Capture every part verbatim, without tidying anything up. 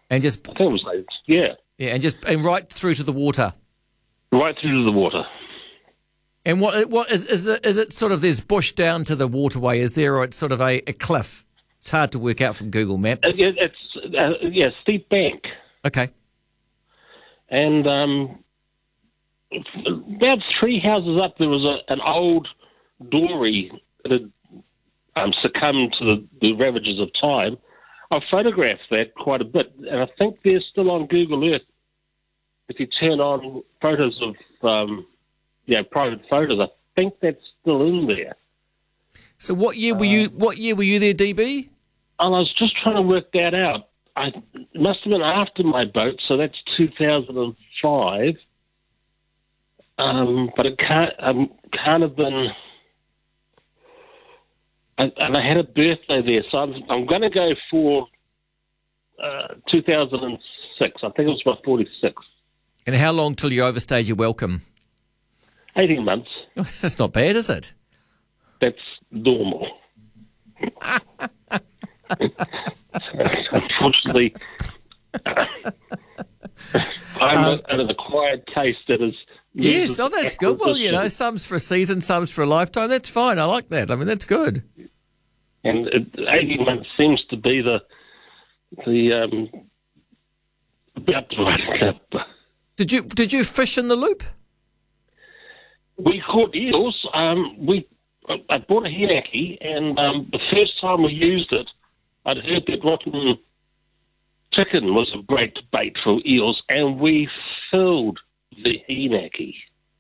And just I think it was like, yeah. Yeah, and just and right through to the water. Right through to the water. And what what is is it, is it sort of there's bush down to the waterway, is there, or it's sort of a, a cliff? It's hard to work out from Google Maps. It, it's, uh, yeah, steep bank. Okay. And um, about three houses up, there was a, an old dory that had um, succumbed to the, the ravages of time. I photographed that quite a bit, and I think they're still on Google Earth. If you turn on photos of, um, you know, private photos, I think that's still in there. So what year were you? What year were you there, D B? And I was just trying to work that out. I it must have been after my boat, so that's two thousand five. Um, but it can't um, can't have been. I, and I had a birthday there, so I'm, I'm going to go for uh, two thousand six. I think it was my forty-six. And how long till you overstayed your welcome? eighteen months. Oh, that's not bad, is it? That's normal. Unfortunately, I'm um, an acquired taste that is... Yes, oh, that's good. Well, you know, some's for a season, some's for a lifetime. That's fine. I like that. I mean, that's good. And it, eighteen months seems to be the the um, about the right clip. Did you did you fish in the loop? We caught eels. Um, we I bought a hinaki, and um, the first time we used it, I'd heard that rotten chicken was a great bait for eels, and we filled the hinaki.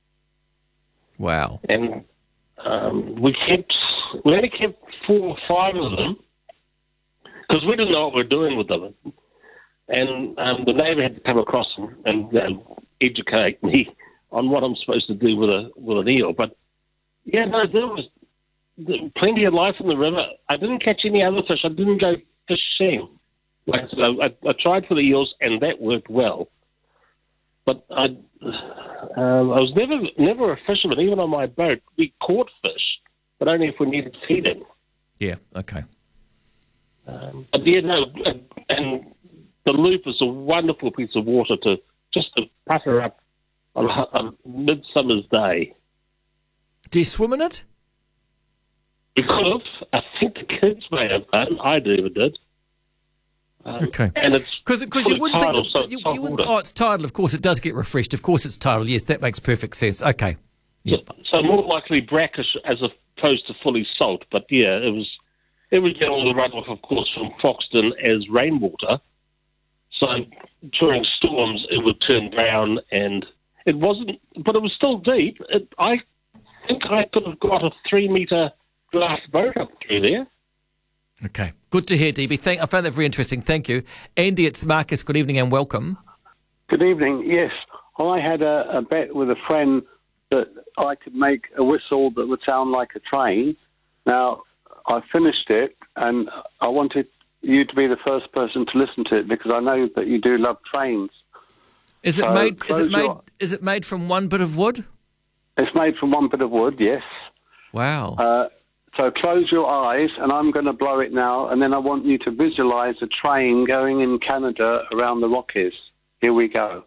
Wow. And um, we kept, we only kept four or five of them, because we didn't know what we were doing with them. And um, the neighbour had to come across and, and uh, educate me on what I'm supposed to do with a with an eel. But, yeah, no, there was plenty of life in the river. I didn't catch any other fish. I didn't go fishing. Like I said, I, I tried for the eels, and that worked well. But I, um, I was never never a fisherman. Even on my boat, we caught fish, but only if we needed feeding. Yeah, okay. Um, but yeah, no, and the loop is a wonderful piece of water to just to putter up on a, a midsummer's day. Do you swim in it? We could have. I think the kids may have done. I never did. Um, okay. And it's because you wouldn't tidal, think so you, it's you wouldn't. Oh, it's tidal. Of course, it does get refreshed. Of course, it's tidal. Yes, that makes perfect sense. Okay. Yeah. So, so more likely brackish as opposed to fully salt. But yeah, it was. It would get all the runoff, of course, from Foxton as rainwater. So during storms, it would turn brown, and it wasn't. But it was still deep. It, I think I could have got a three-metre glass boat up through there. Okay. Good to hear, D B. Thank, I found that very interesting. Thank you. Andy, it's Marcus. Good evening and welcome. Good evening. Yes, I had a, a bet with a friend that I could make a whistle that would sound like a train. Now, I finished it, and I wanted you to be the first person to listen to it because I know that you do love trains. Is it so made? Is it made? Your, is it made from one bit of wood? It's made from one bit of wood. Yes. Wow. Uh, So close your eyes, and I'm going to blow it now, and then I want you to visualise a train going in Canada around the Rockies. Here we go.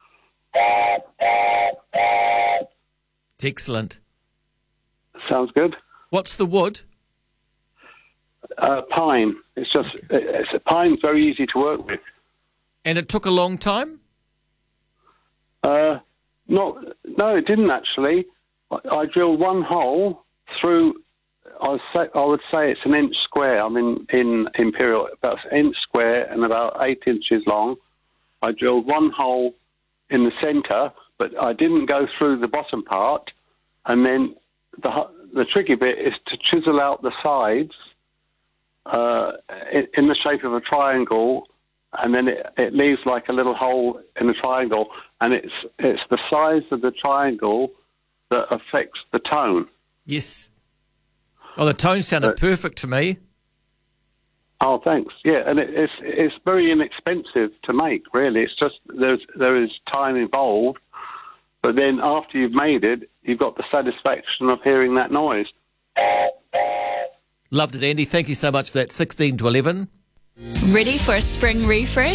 It's excellent. Sounds good. What's the wood? Uh, pine. It's just it's a pine's very easy to work with. And it took a long time? Uh, not no, it didn't actually. I, I drilled one hole through. I would say, I would say it's an inch square. I'm in, in Imperial, about an inch square and about eight inches long. I drilled one hole in the centre, but I didn't go through the bottom part. And then the the tricky bit is to chisel out the sides uh, in, in the shape of a triangle, and then it, it leaves like a little hole in the triangle, and it's it's the size of the triangle that affects the tone. Yes. Oh, the tone sounded uh, perfect to me. Oh, thanks. Yeah, and it, it's it's very inexpensive to make. Really, it's just there's there is time involved, but then after you've made it, you've got the satisfaction of hearing that noise. Loved it, Andy. Thank you so much for that. Sixteen to eleven. Ready for a spring refresh?